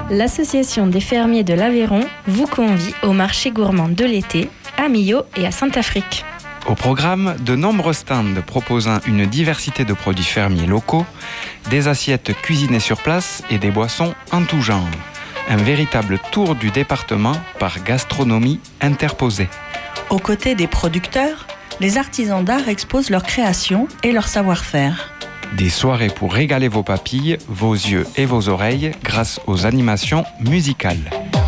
L'Association des fermiers de l'Aveyron vous convie au marché gourmand de l'été à Millau et à Saint-Affrique. Au programme, de nombreux stands proposant une diversité de produits fermiers locaux, des assiettes cuisinées sur place et des boissons en tout genre. Un véritable tour du département par gastronomie interposée. Aux côtés des producteurs, les artisans d'art exposent leurs créations et leur savoir-faire. Des soirées pour régaler vos papilles, vos yeux et vos oreilles grâce aux animations musicales.